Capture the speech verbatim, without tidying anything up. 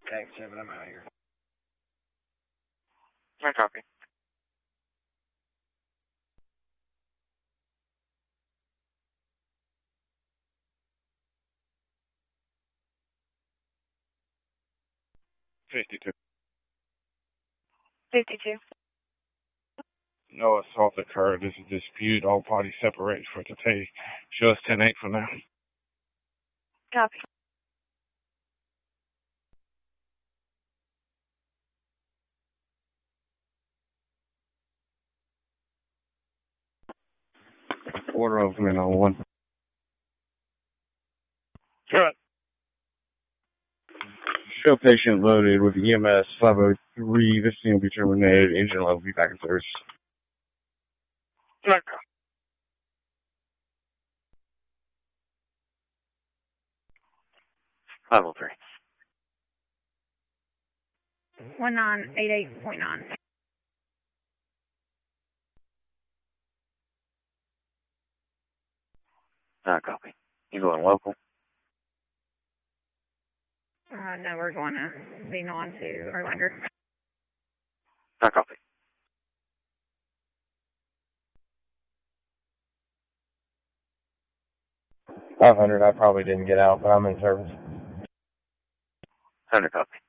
Thanks, seven. I'm out of here. I copy. fifty-two. fifty-two. No assault occurred. This is dispute. All parties separate for today. Show us ten eight for now. Copy. Order opening on one. Good. Show patient loaded with E M S five oh three. This scene will be terminated. Engine level be back in service. Echo. five oh three. one nine eight eight point nine. I copy. You going local? Uh, no, we're going to be on to Erlander. I copy. five hundred. I probably didn't get out, but I'm in service. one hundred copy.